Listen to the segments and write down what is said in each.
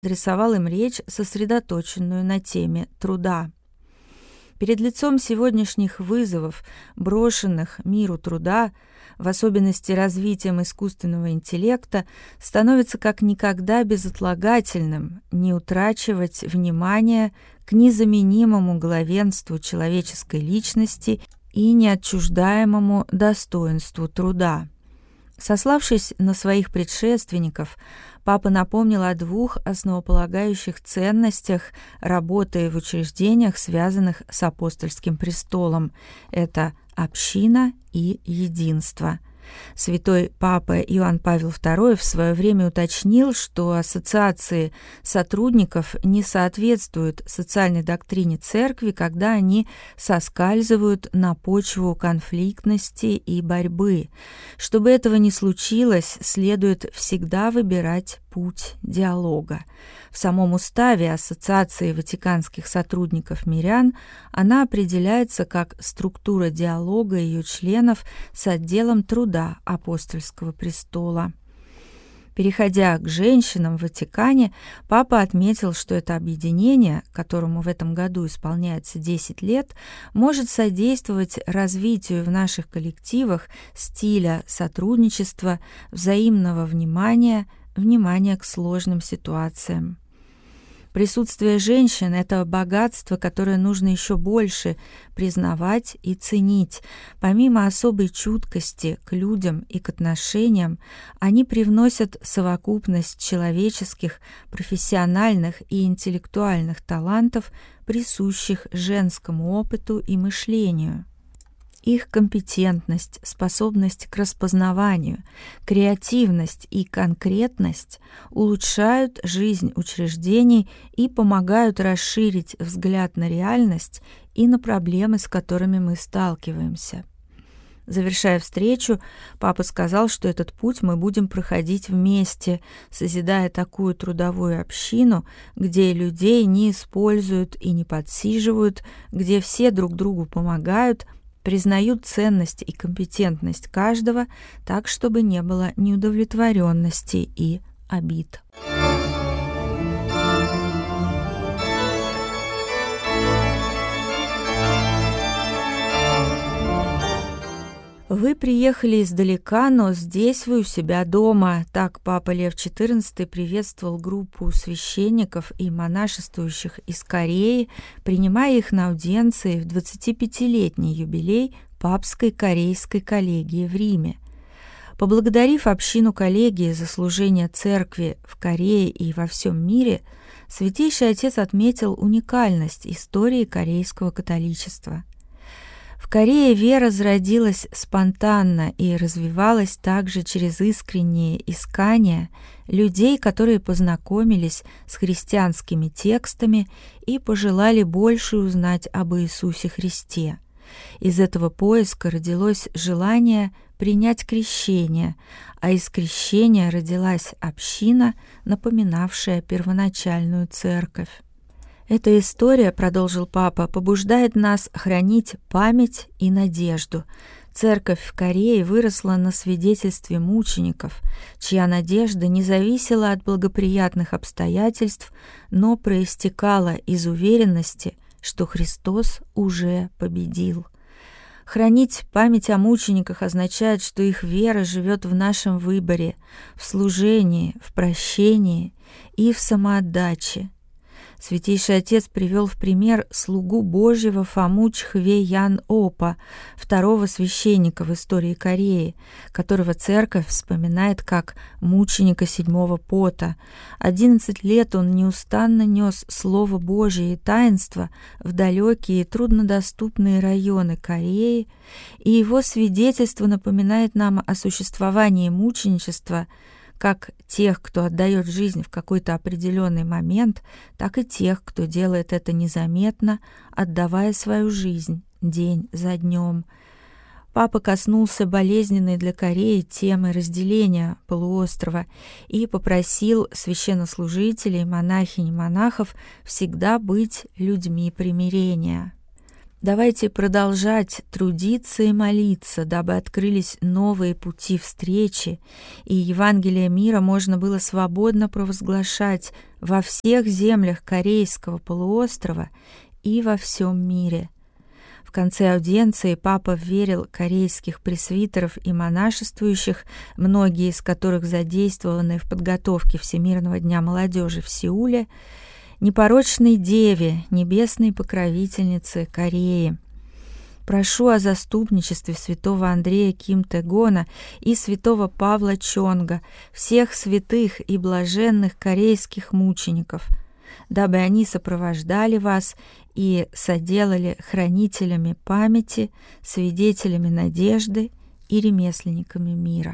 адресовал им речь, сосредоточенную на теме труда. Перед лицом сегодняшних вызовов, брошенных миру труда, в особенности развитием искусственного интеллекта, становится как никогда безотлагательным не утрачивать внимание к незаменимому главенству человеческой личности и неотчуждаемому достоинству труда. Сославшись на своих предшественников, папа напомнил о двух основополагающих ценностях работы в учреждениях, связанных с апостольским престолом. Это община и единство. Святой Папа Иоанн Павел II в свое время уточнил, что ассоциации сотрудников не соответствуют социальной доктрине Церкви, когда они соскальзывают на почву конфликтности и борьбы. Чтобы этого не случилось, следует всегда выбирать путь диалога. В самом уставе Ассоциации ватиканских сотрудников-мирян она определяется как структура диалога ее членов с отделом труда апостольского престола. Переходя к женщинам в Ватикане, папа отметил, что это объединение, которому в этом году исполняется 10 лет, может содействовать развитию в наших коллективах стиля сотрудничества, взаимного внимания к сложным ситуациям. Присутствие женщин – это богатство, которое нужно еще больше признавать и ценить. Помимо особой чуткости к людям и к отношениям, они привносят совокупность человеческих, профессиональных и интеллектуальных талантов, присущих женскому опыту и мышлению. Их компетентность, способность к распознаванию, креативность и конкретность улучшают жизнь учреждений и помогают расширить взгляд на реальность и на проблемы, с которыми мы сталкиваемся. Завершая встречу, папа сказал, что этот путь мы будем проходить вместе, созидая такую трудовую общину, где людей не используют и не подсиживают, где все друг другу помогают, признают ценность и компетентность каждого, так, чтобы не было неудовлетворенности и обид. Вы приехали издалека, но здесь вы у себя дома. Так папа Лев XIV приветствовал группу священников и монашествующих из Кореи, принимая их на аудиенции в 25-летний юбилей Папской Корейской коллегии в Риме. Поблагодарив общину коллегии за служение церкви в Корее и во всем мире, Святейший Отец отметил уникальность истории корейского католичества. В Корее вера зародилась спонтанно и развивалась также через искренние искания людей, которые познакомились с христианскими текстами и пожелали больше узнать об Иисусе Христе. Из этого поиска родилось желание принять крещение, а из крещения родилась община, напоминавшая первоначальную церковь. Эта история, продолжил папа, побуждает нас хранить память и надежду. Церковь в Корее выросла на свидетельстве мучеников, чья надежда не зависела от благоприятных обстоятельств, но проистекала из уверенности, что Христос уже победил. Хранить память о мучениках означает, что их вера живет в нашем выборе, в служении, в прощении и в самоотдаче. Святейший Отец привел в пример слугу Божьего Фому Чхве Ян Опа, второго священника в истории Кореи, которого церковь вспоминает как мученика 7-го пота. 11 лет он неустанно нес Слово Божие и таинство в далекие и труднодоступные районы Кореи, и его свидетельство напоминает нам о существовании мученичества как тех, кто отдает жизнь в какой-то определенный момент, так и тех, кто делает это незаметно, отдавая свою жизнь день за днем. Папа коснулся болезненной для Кореи темы разделения полуострова и попросил священнослужителей, монахинь и монахов всегда быть людьми примирения. Давайте продолжать трудиться и молиться, дабы открылись новые пути встречи, и Евангелие мира можно было свободно провозглашать во всех землях Корейского полуострова и во всем мире. В конце аудиенции папа вверил корейских пресвитеров и монашествующих, многие из которых задействованы в подготовке Всемирного дня молодежи в Сеуле, непорочной Деве, небесной покровительнице Кореи. Прошу о заступничестве святого Андрея Ким Тэ-гона и святого Павла Чонга, всех святых и блаженных корейских мучеников, дабы они сопровождали вас и соделали хранителями памяти, свидетелями надежды и ремесленниками мира.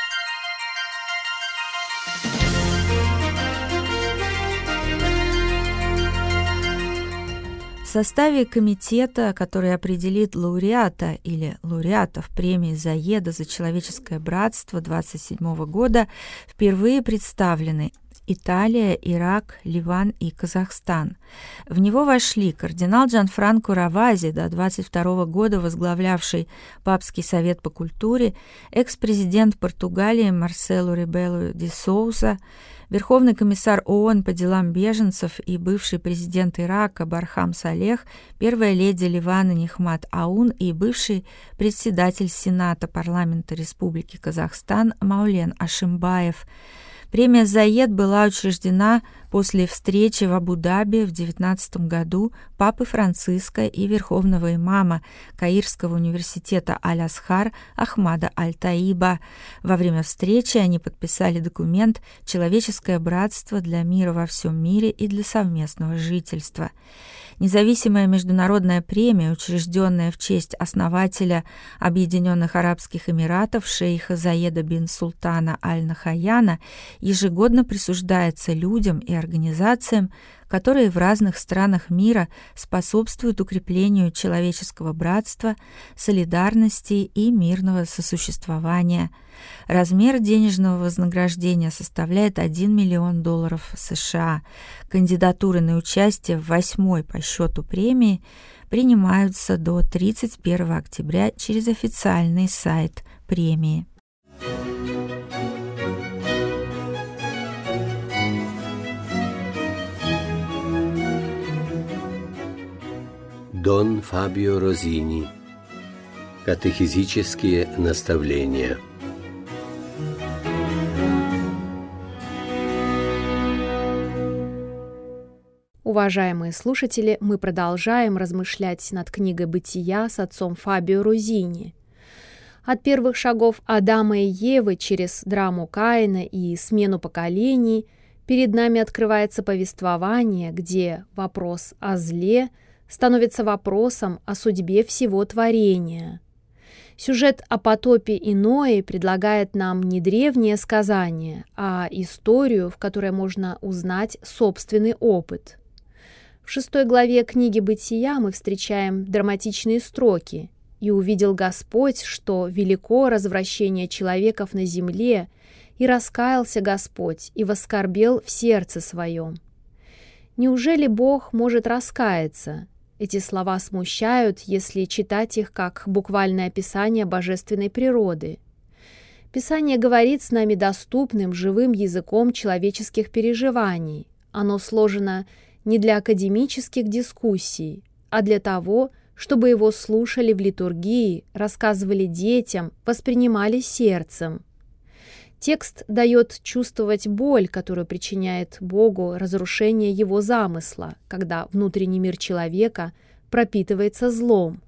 В составе комитета, который определит лауреата или лауреатов премии Заеда за человеческое братство 1927 года, впервые представлены Италия, Ирак, Ливан и Казахстан. В него вошли кардинал Джанфранко Равази, до 1922 года возглавлявший Папский совет по культуре, экс-президент Португалии Марселу Ребелу де Соуза, Верховный комиссар ООН по делам беженцев и бывший президент Ирака Бархам Салех, первая леди Ливана Нихмат Аун и бывший председатель Сената парламента Республики Казахстан Маулен Ашимбаев. Премия Заед была учреждена после встречи в Абу-Даби в 19 году папы Франциска и верховного имама Каирского университета Аль-Асхар Ахмада Аль-Таиба. Во время встречи они подписали документ «Человеческое братство для мира во всем мире и для совместного жительства». Независимая международная премия, учрежденная в честь основателя Объединенных Арабских Эмиратов шейха Заеда бин Султана Аль-Нахаяна, ежегодно присуждается людям и организациям, которые в разных странах мира способствуют укреплению человеческого братства, солидарности и мирного сосуществования. Размер денежного вознаграждения составляет $1 миллион США. Кандидатуры на участие в 8-й по счету премии принимаются до 31 октября через официальный сайт премии. Дон Фабио Розини. Катехизические наставления. Уважаемые слушатели, мы продолжаем размышлять над книгой «Бытия» с отцом Фабио Розини. От первых шагов Адама и Евы через драму Каина и смену поколений перед нами открывается повествование, где вопрос о зле становится вопросом о судьбе всего творения. Сюжет о потопе и Ное предлагает нам не древнее сказание, а историю, в которой можно узнать собственный опыт. В 6 главе книги «Бытия» мы встречаем драматичные строки: «И увидел Господь, что велико развращение человеков на земле, и раскаялся Господь, и воскорбел в сердце своем». Неужели Бог может раскаяться? Эти слова смущают, если читать их как буквальное описание божественной природы. Писание говорит с нами доступным, живым языком человеческих переживаний. Оно сложено не для академических дискуссий, а для того, чтобы его слушали в литургии, рассказывали детям, воспринимали сердцем. Текст дает чувствовать боль, которую причиняет Богу разрушение его замысла, когда внутренний мир человека пропитывается злом.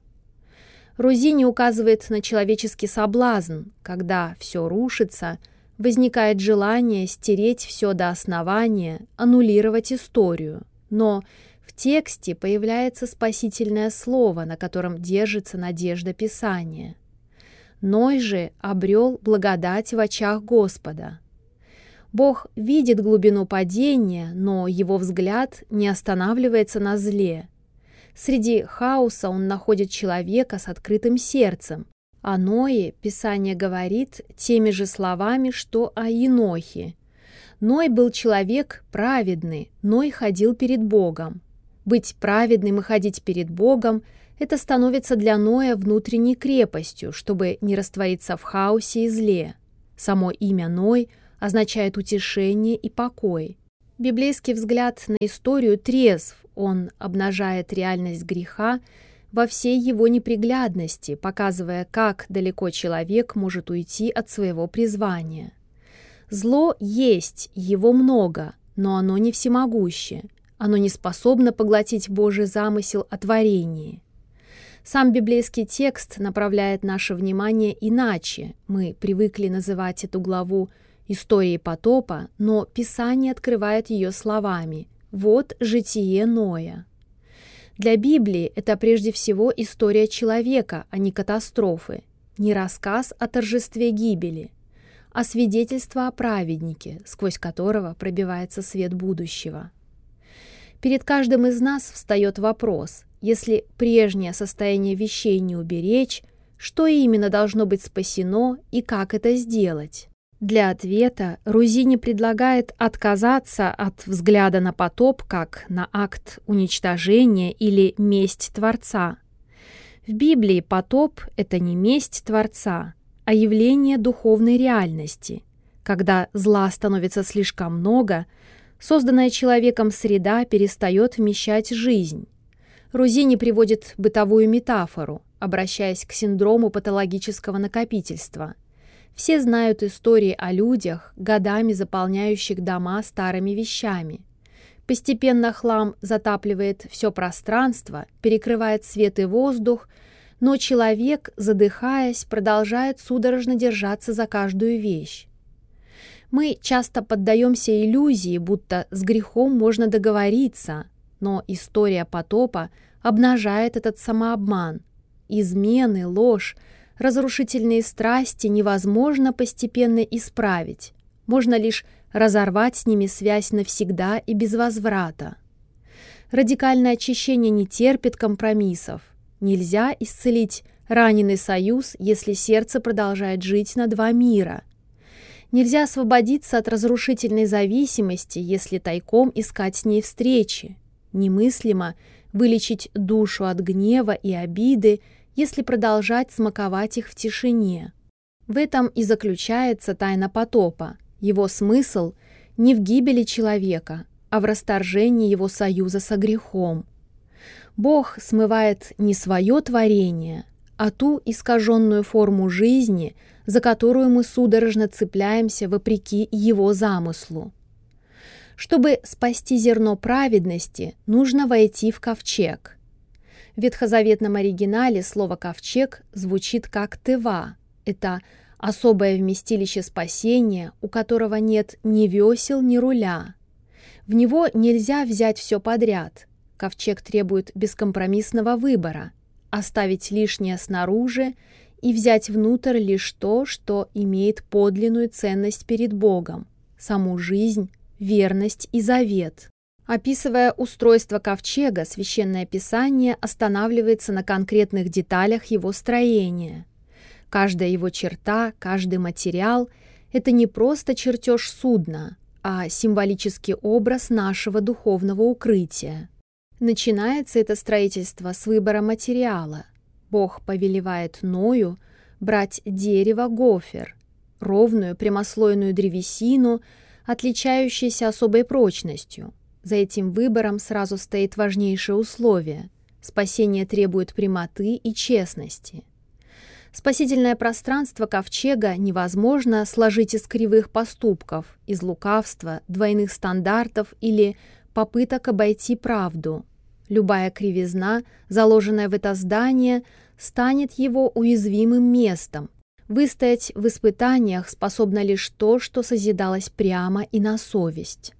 Розини указывает на человеческий соблазн, когда все рушится, возникает желание стереть все до основания, аннулировать историю. Но в тексте появляется спасительное слово, на котором держится надежда Писания. Ной же обрел благодать в очах Господа. Бог видит глубину падения, но его взгляд не останавливается на зле. Среди хаоса он находит человека с открытым сердцем. О Ное Писание говорит теми же словами, что о Енохе. Ной был человек праведный, Ной ходил перед Богом. Быть праведным и ходить перед Богом – Это становится для Ноя внутренней крепостью, чтобы не раствориться в хаосе и зле. Само имя Ной означает утешение и покой. Библейский взгляд на историю трезв, он обнажает реальность греха во всей его неприглядности, показывая, как далеко человек может уйти от своего призвания. Зло есть, его много, но оно не всемогуще. Оно не способно поглотить Божий замысел о творении. Сам библейский текст направляет наше внимание иначе. Мы привыкли называть эту главу историей потопа, но Писание открывает ее словами «Вот житие Ноя». Для Библии это прежде всего история человека, а не катастрофы, не рассказ о торжестве гибели, а свидетельство о праведнике, сквозь которого пробивается свет будущего. Перед каждым из нас встает вопрос: если прежнее состояние вещей не уберечь, что именно должно быть спасено и как это сделать? Для ответа Рузини предлагает отказаться от взгляда на потоп как на акт уничтожения или месть Творца. В Библии потоп – это не месть Творца, а явление духовной реальности. Когда зла становится слишком много, созданная человеком среда перестает вмещать жизнь. Рузини приводит бытовую метафору, обращаясь к синдрому патологического накопительства. Все знают истории о людях, годами заполняющих дома старыми вещами. Постепенно хлам затапливает все пространство, перекрывает свет и воздух, но человек, задыхаясь, продолжает судорожно держаться за каждую вещь. Мы часто поддаемся иллюзии, будто с грехом можно договориться, но история потопа обнажает этот самообман. Измены, ложь, разрушительные страсти невозможно постепенно исправить, можно лишь разорвать с ними связь навсегда и без возврата. Радикальное очищение не терпит компромиссов. Нельзя исцелить раненый союз, если сердце продолжает жить на два мира. Нельзя освободиться от разрушительной зависимости, если тайком искать с ней встречи. Немыслимо вылечить душу от гнева и обиды, если продолжать смаковать их в тишине. В этом и заключается тайна потопа. Его смысл не в гибели человека, а в расторжении его союза со грехом. Бог смывает не свое творение, а ту искаженную форму жизни, за которую мы судорожно цепляемся вопреки его замыслу. Чтобы спасти зерно праведности, нужно войти в ковчег. В ветхозаветном оригинале слово «ковчег» звучит как «тева». Это особое вместилище спасения, у которого нет ни весел, ни руля. В него нельзя взять все подряд. Ковчег требует бескомпромиссного выбора – оставить лишнее снаружи и взять внутрь лишь то, что имеет подлинную ценность перед Богом – саму жизнь, верность и завет. Описывая устройство ковчега, Священное Писание останавливается на конкретных деталях его строения. Каждая его черта, каждый материал – это не просто чертеж судна, а символический образ нашего духовного укрытия. Начинается это строительство с выбора материала. Бог повелевает Ною брать дерево гофер, ровную прямослойную древесину, отличающуюся особой прочностью. За этим выбором сразу стоит важнейшее условие – спасение требует прямоты и честности. Спасительное пространство ковчега невозможно сложить из кривых поступков, из лукавства, двойных стандартов или попыток обойти правду. Любая кривизна, заложенная в это здание, станет его уязвимым местом. Выстоять в испытаниях способно лишь то, что созидалось прямо и на совесть.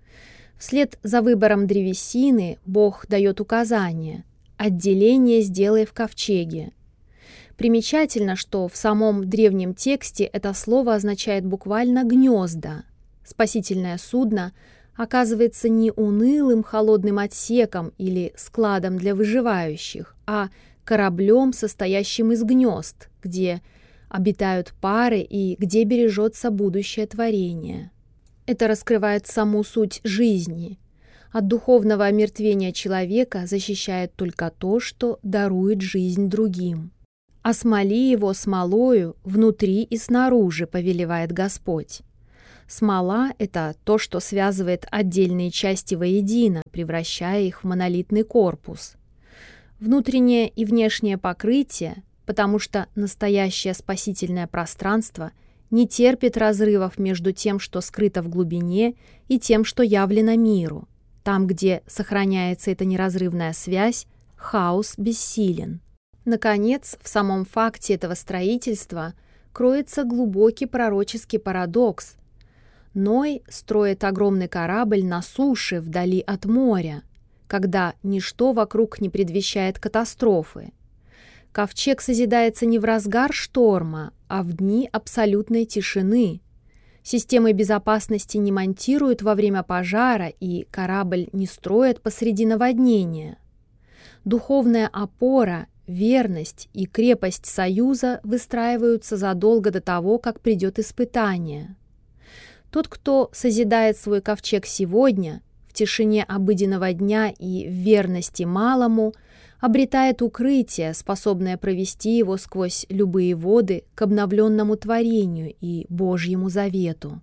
Вслед за выбором древесины Бог дает указание – отделение сделай в ковчеге. Примечательно, что в самом древнем тексте это слово означает буквально «гнезда». Спасительное судно оказывается не унылым холодным отсеком или складом для выживающих, а кораблем, состоящим из гнезд, где обитают пары и где бережется будущее творение. Это раскрывает саму суть жизни. От духовного омертвения человека защищает только то, что дарует жизнь другим. «Осмоли его смолою внутри и снаружи», повелевает Господь. Смола – это то, что связывает отдельные части воедино, превращая их в монолитный корпус. Внутреннее и внешнее покрытие, потому что настоящее спасительное пространство не терпит разрывов между тем, что скрыто в глубине, и тем, что явлено миру. Там, где сохраняется эта неразрывная связь, хаос бессилен. Наконец, в самом факте этого строительства кроется глубокий пророческий парадокс. Ной строит огромный корабль на суше, вдали от моря, когда ничто вокруг не предвещает катастрофы. Ковчег созидается не в разгар шторма, а в дни абсолютной тишины. Системы безопасности не монтируют во время пожара, и корабль не строят посреди наводнения. Духовная опора, верность и крепость союза выстраиваются задолго до того, как придет испытание. Тот, кто созидает свой ковчег сегодня, в тишине обыденного дня и в верности малому, обретает укрытие, способное провести его сквозь любые воды к обновленному творению и Божьему завету.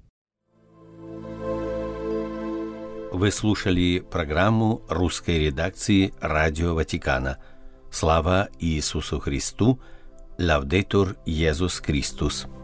Вы слушали программу русской редакции Радио Ватикана. Слава Иисусу Христу! Лаудетур Иисус Христос!